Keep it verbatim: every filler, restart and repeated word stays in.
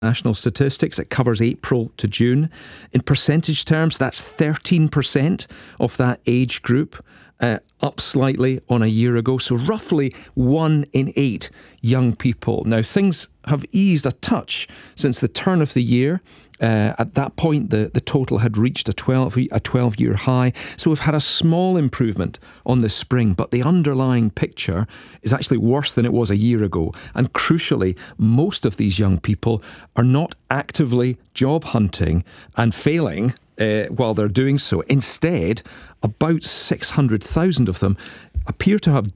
national statistics. It covers April to June. In percentage terms, that's thirteen percent of that age group, uh, up slightly on a year ago. So roughly one in eight young people. Now, things have eased a touch since the turn of the year. Uh, at that point, the, the total had reached a twelve, a twelve-year high. So we've had a small improvement on the spring, but the underlying picture is actually worse than it was a year ago. And crucially, most of these young people are not actively job hunting and failing uh, while they're doing so. Instead, about six hundred thousand of them appear to have